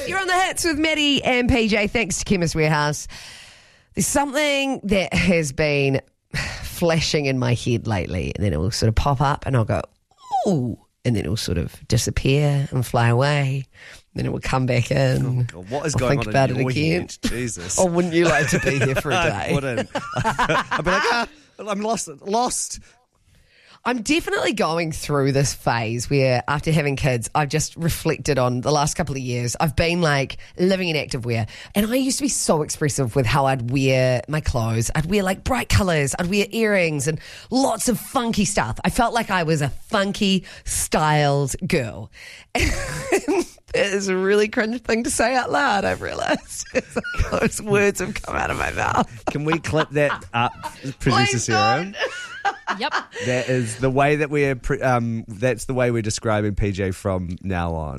You're on the hits with Maddie and PJ. Thanks to Chemist Warehouse. There's something that has been flashing in my head lately, and then it will sort of pop up and I'll go, ooh, and then it will sort of disappear and fly away. Then it will come back in. Oh, God, what is I'll going think on about in it your again. head? Jesus. Oh, wouldn't you like to be here for a day? I wouldn't. I'd be like, I'm lost. I'm definitely going through this phase where after having kids, I've just reflected on the last couple of years. I've been like living in activewear, and I used to be so expressive with how I'd wear my clothes. I'd wear like bright colours, I'd wear earrings and lots of funky stuff. I felt like I was a funky, styled girl. It is a really cringe thing to say out loud, I've realised. Those words have come out of my mouth. Can we clip that up, Producer Please Sarah? don't. Yep. That is the way that that's the way we're describing PJ from now on.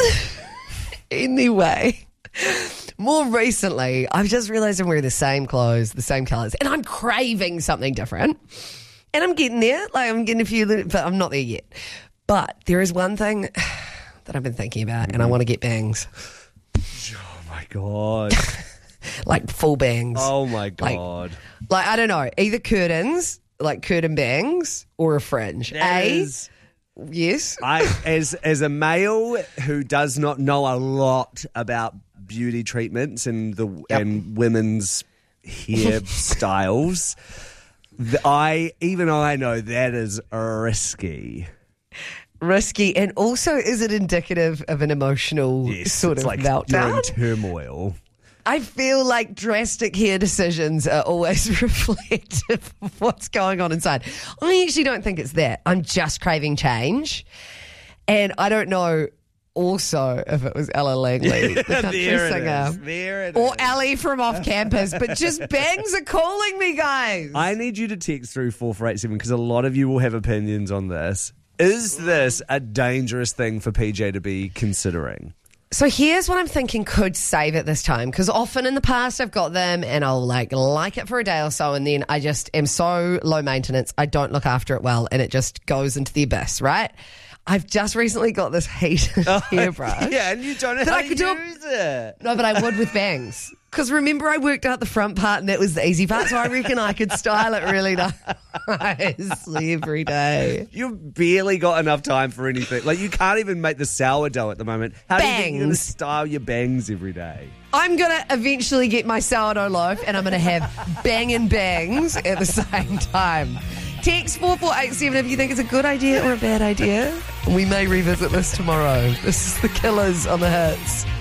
Anyway, more recently, I've just realised I'm wearing the same clothes, the same colours, and I'm craving something different. And I'm getting there. Like, I'm getting a few, but I'm not there yet. But there is one thing that I've been thinking about, and I want to get bangs. Oh, my God. Like full bangs. Oh, my God. Like, I don't know, either curtains, like curtain bangs, or a fringe. Yes. As a male who does not know a lot about beauty treatments and and women's hair styles, I know that is risky. Risky, and also is it indicative of an emotional sort of like meltdown? You're in turmoil. I feel like drastic hair decisions are always reflective of what's going on inside. I actually don't think it's that. I'm just craving change. And I don't know also if it was Ella Langley, the country singer. There it or is. Ali from Off Campus, but just bangs are calling me, guys. I need you to text through 4487 because a lot of you will have opinions on this. Is this a dangerous thing for PJ to be considering? So here's what I'm thinking could save it this time, because often in the past I've got them and I'll like it for a day or so, and then I just am so low maintenance, I don't look after it well, and it just goes into the abyss, right? I've just recently got this heated hairbrush. Yeah, and you don't know how to use it. No, but I would with bangs. Because remember, I worked out the front part and that was the easy part, so I reckon I could style it really nicely every day. You've barely got enough time for anything. Like, you can't even make the sourdough at the moment. How do you think you're going to style your bangs every day? I'm going to eventually get my sourdough loaf and I'm going to have banging bangs at the same time. Text 4487 if you think it's a good idea or a bad idea. We may revisit this tomorrow. This is The Killers on the Hits.